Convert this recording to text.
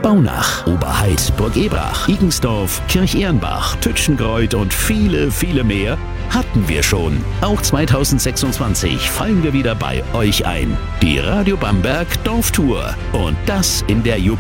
Baunach, Oberheid, Burg Ebrach, Igensdorf, Kirchehrenbach, Tütschenkreuth und viele, viele mehr hatten wir schon. Auch 2026 fallen wir wieder bei euch ein. Die Radio Bamberg Dorftour. Und das in der